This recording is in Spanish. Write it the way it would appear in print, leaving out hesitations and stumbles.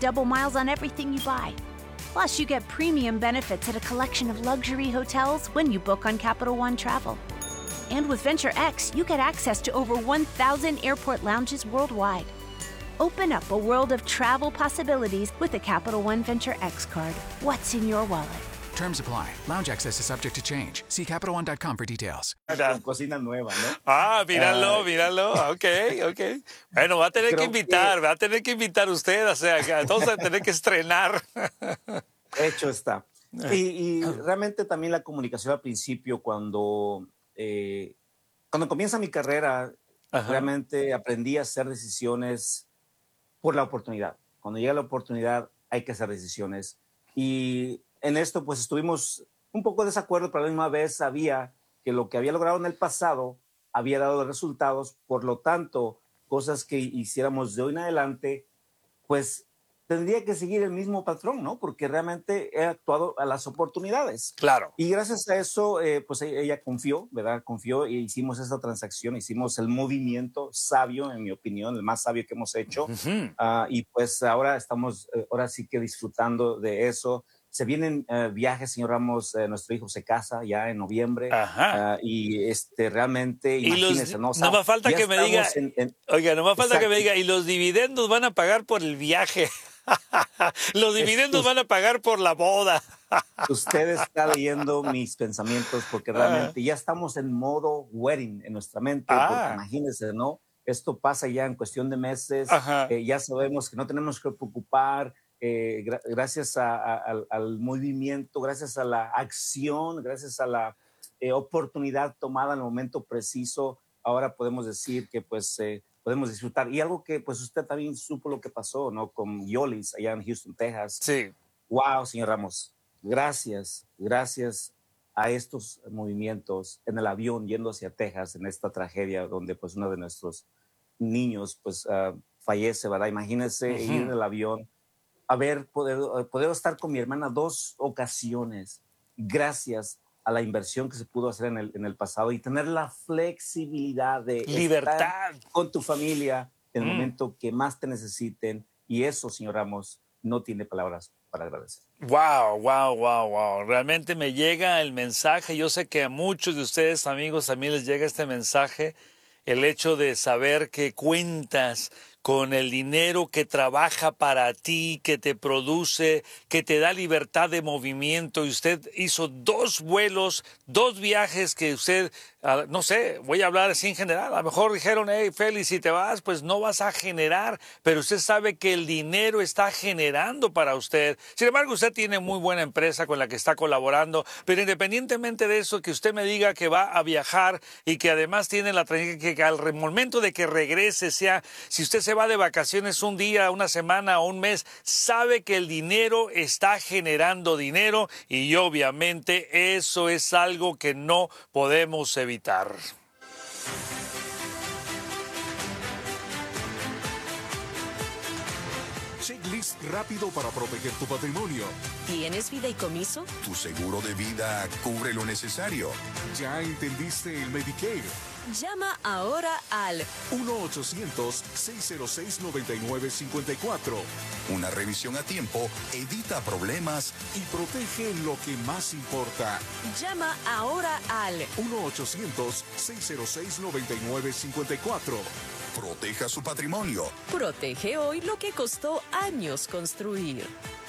double miles on everything you buy. Plus, you get premium benefits at a collection of luxury hotels when you book on Capital One Travel. And with Venture X, you get access to over 1,000 airport lounges worldwide. Open up a world of travel possibilities with the Capital One Venture X card. What's in your wallet? Terms apply. Lounge access is subject to change. See CapitalOne.com for details. Con cocina nueva, ¿no? Ah, míralo. Ok. Bueno, va a tener que invitar usted, o sea, que todos van a tener que estrenar. Hecho está. Y realmente también la comunicación al principio, cuando comienza mi carrera, realmente aprendí a hacer decisiones por la oportunidad. Cuando llega la oportunidad, hay que hacer decisiones. Y en esto, pues, estuvimos un poco de desacuerdo, pero a la misma vez sabía que lo que había logrado en el pasado había dado resultados. Por lo tanto, cosas que hiciéramos de hoy en adelante, pues, tendría que seguir el mismo patrón, ¿no? Porque realmente he actuado a las oportunidades. Claro. Y gracias a eso, pues ella confió, ¿verdad? Confió y hicimos esa transacción, hicimos el movimiento sabio, en mi opinión, el más sabio que hemos hecho. Y pues ahora estamos, ahora sí que disfrutando de eso. Se vienen viajes, señor Ramos, nuestro hijo se casa ya en noviembre. Y realmente, imagínense, ¿no? O sea, no más falta que me diga, oiga, no más falta que me diga, y los dividendos van a pagar por el viaje. Los dividendos van a pagar por la boda. Usted está leyendo mis pensamientos porque realmente ya estamos en modo wedding en nuestra mente. Porque imagínense, ¿no? Esto pasa ya en cuestión de meses. Ya sabemos que no tenemos que preocupar. Gracias al movimiento, gracias a la acción, gracias a la oportunidad tomada en el momento preciso, ahora podemos decir que pues podemos disfrutar. Y algo que pues usted también supo lo que pasó, ¿no? Con Yolis allá en Houston, Texas. Sí. Wow, señor Ramos, gracias a estos movimientos en el avión yendo hacia Texas en esta tragedia donde pues uno de nuestros niños pues fallece, ¿verdad? Imagínese ir en el avión, poder estar con mi hermana 2 ocasiones, gracias a la inversión que se pudo hacer en el pasado y tener la flexibilidad de estar con tu familia en el momento que más te necesiten. Y eso, señor Ramos, no tiene palabras para agradecer. Wow. Realmente me llega el mensaje. Yo sé que a muchos de ustedes, amigos, también les llega este mensaje. El hecho de saber que cuentas con el dinero que trabaja para ti, que te produce, que te da libertad de movimiento. Y usted hizo 2 vuelos, 2 viajes que usted, no sé, voy a hablar así en general. A lo mejor dijeron, hey, Félix, si te vas, pues no vas a generar. Pero usted sabe que el dinero está generando para usted. Sin embargo, usted tiene muy buena empresa con la que está colaborando. Pero independientemente de eso, que usted me diga que va a viajar y que además tiene la que al momento de que regrese, sea, si usted se va de vacaciones un día, una semana o un mes, sabe que el dinero está generando dinero y obviamente eso es algo que no podemos evitar. Checklist rápido para proteger tu patrimonio. ¿Tienes fideicomiso? Tu seguro de vida cubre lo necesario. ¿Ya entendiste el Medicare? Llama ahora al 1-800-606-9954. Una revisión a tiempo evita problemas y protege lo que más importa. Llama ahora al 1-800-606-9954. Proteja su patrimonio. Protege hoy lo que costó años construir.